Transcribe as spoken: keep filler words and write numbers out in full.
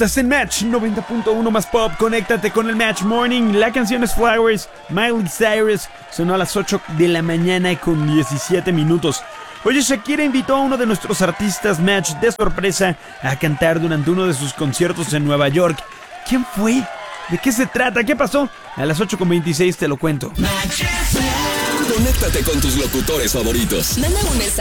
Estás en Match noventa punto uno más pop. Conéctate con el Match Morning. La canción es Flowers, Miley Cyrus. Sonó a las ocho de la mañana con diecisiete minutos. Oye, Shakira invitó a uno de nuestros artistas Match de sorpresa a cantar durante uno de sus conciertos en Nueva York. ¿Quién fue? ¿De qué se trata? ¿Qué pasó? A las ocho con veintiséis te lo cuento. Conéctate con tus locutores favoritos. Manda un mensaje